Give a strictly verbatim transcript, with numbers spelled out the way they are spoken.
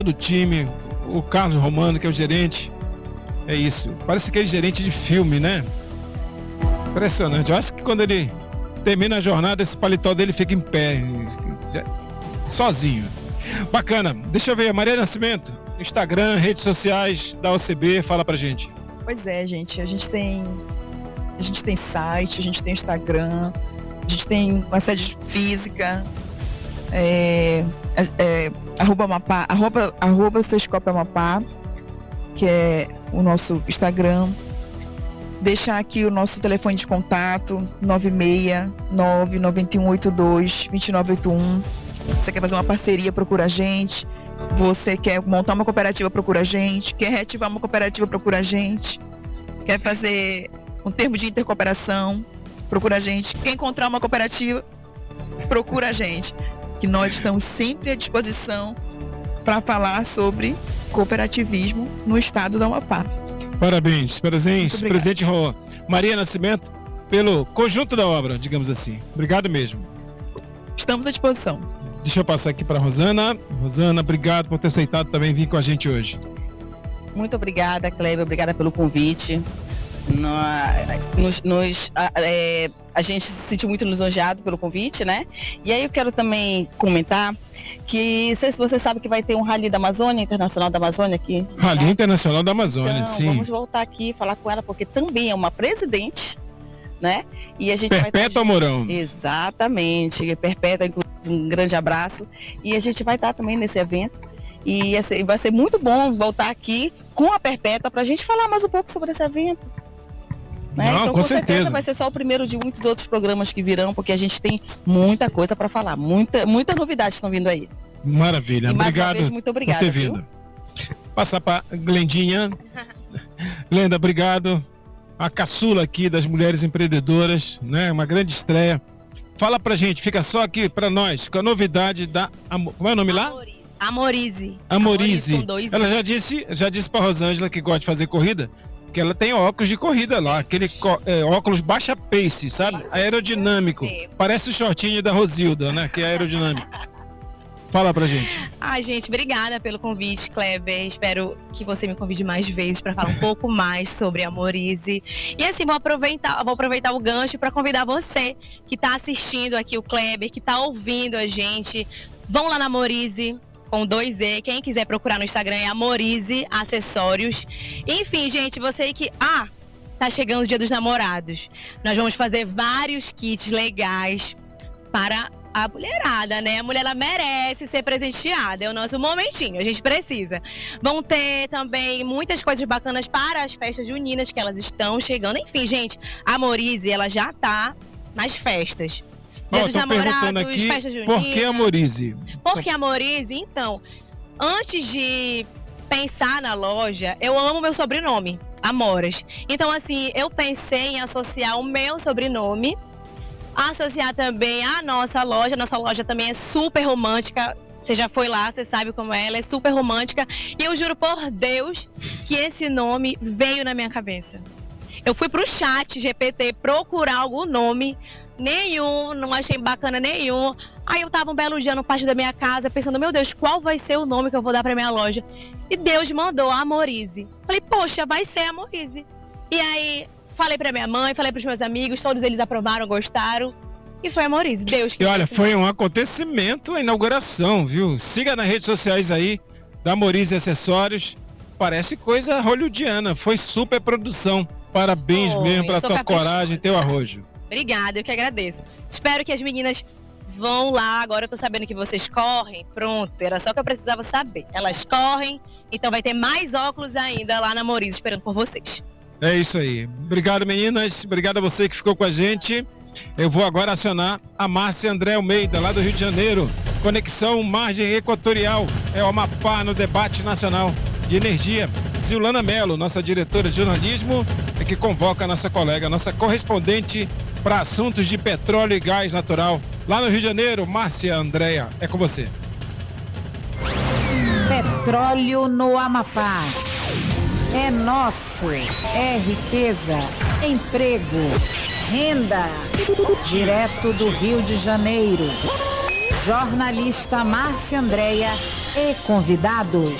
do time, o Carlos Romano, que é o gerente. É isso. Parece aquele gerente de filme, né? Impressionante. Eu acho que quando ele termina a jornada, esse paletó dele fica em pé, sozinho. Bacana. Deixa eu ver, Maria Nascimento, Instagram, redes sociais da O C B, fala pra gente. Pois é, gente. A gente tem, a gente tem site, a gente tem Instagram, a gente tem uma sede física, é, é, arroba Amapá, arroba, arroba Sescope Amapá, que é o nosso Instagram. Deixar aqui o nosso telefone de contato, nove seis nove nove um oito dois dois nove oito um. Você quer fazer uma parceria, procura a gente. Você quer montar uma cooperativa, procura a gente. Quer reativar uma cooperativa, procura a gente. Quer fazer um termo de intercooperação, procura a gente. Quer encontrar uma cooperativa, procura a gente. Que nós estamos sempre à disposição para falar sobre cooperativismo no estado do Amapá. Parabéns, parabéns, presidente Maria Nascimento, pelo conjunto da obra, digamos assim. Obrigado mesmo. Estamos à disposição. Deixa eu passar aqui para Rosana. Rosana, obrigado por ter aceitado também vir com a gente hoje. Muito obrigada, Kleber, obrigada pelo convite. Nos, nos, a, é, a gente se sentiu muito lisonjeado pelo convite, né? E aí eu quero também comentar que, não sei se você sabe que vai ter um Rally da Amazônia, Internacional da Amazônia aqui. Rally né? Internacional da Amazônia, então, sim. Vamos voltar aqui e falar com ela, porque também é uma presidente, né? E a gente Perpétua vai Mourão. Exatamente, Perpétua, um grande abraço. E a gente vai estar também nesse evento. E vai ser muito bom voltar aqui com a Perpétua para a gente falar mais um pouco sobre esse evento. Né? Não, então, com, com certeza. certeza vai ser só o primeiro de muitos outros programas que virão, porque a gente tem muita coisa para falar, muita, muita novidade estão vindo aí. Maravilha, e mais obrigado uma vez, muito obrigada, por ter vindo. Viu? Passar para Glendinha. Glenda, obrigado. A caçula aqui das mulheres empreendedoras, né? Uma grande estreia. Fala pra gente, fica só aqui pra nós, com a novidade da... Como é o nome lá? Amorize. Amorize. Amorize Ela já disse, já disse pra Rosângela, que gosta de fazer corrida, que ela tem óculos de corrida lá, aquele é, óculos baixa pace, sabe? Isso. Aerodinâmico. É. Parece o shortinho da Rosilda, né? Que é aerodinâmico. Fala pra gente. Ai, gente, obrigada pelo convite, Kleber. Espero que você me convide mais vezes para falar um pouco mais sobre a Amorize. E assim, vou aproveitar, vou aproveitar o gancho para convidar você que está assistindo aqui o Kleber, que está ouvindo a gente. Vão lá na Amorize, com dois E. Quem quiser procurar no Instagram é Amorize Acessórios. Enfim, gente, você que... Ah, tá chegando o Dia dos Namorados. Nós vamos fazer vários kits legais para a mulherada, né? A mulher, ela merece ser presenteada. É o nosso momentinho, a gente precisa. Vão ter também muitas coisas bacanas para as festas juninas que elas estão chegando. Enfim, gente, a Amorize, ela já tá nas festas. Dia oh, dos Namorados, aqui, festa junina. Por que Amorize? Por que Amorize? Então, antes de pensar na loja, eu amo meu sobrenome, Amoras. Então, assim, eu pensei em associar o meu sobrenome, associar também a nossa loja. Nossa loja também é super romântica. Você já foi lá, você sabe como é, ela é super romântica. E eu juro por Deus que esse nome veio na minha cabeça. Eu fui pro chat G P T procurar algum nome, nenhum, não achei bacana nenhum. Aí eu tava um belo dia no pátio da minha casa pensando, meu Deus, qual vai ser o nome que eu vou dar pra minha loja? E Deus mandou Amorize. Falei, poxa, vai ser Amorize. E aí falei pra minha mãe, falei pros meus amigos, todos eles aprovaram, gostaram. E foi Amorize, Deus que... E olha, foi um acontecimento, a inauguração, viu? Siga nas redes sociais aí, da Amorize Acessórios. Parece coisa hollywoodiana, foi super produção. Parabéns oh, mesmo pela tua coragem e teu arrojo. Obrigada, eu que agradeço. Espero que as meninas vão lá. Agora eu tô sabendo que vocês correm. Pronto, era só que eu precisava saber. Elas correm, então vai ter mais óculos ainda lá na Amorize esperando por vocês. É isso aí. Obrigado, meninas. Obrigado a você que ficou com a gente. Eu vou agora acionar a Márcia André Almeida, lá do Rio de Janeiro. Conexão Margem Equatorial. É o Amapá no debate nacional de energia. Zilana Mello, nossa diretora de jornalismo, é que convoca a nossa colega, nossa correspondente para assuntos de petróleo e gás natural. Lá no Rio de Janeiro, Márcia Andréa, é com você. Petróleo no Amapá. É nosso. É riqueza, emprego, renda. Direto do Rio de Janeiro. jornalista Márcia Andréia e convidados.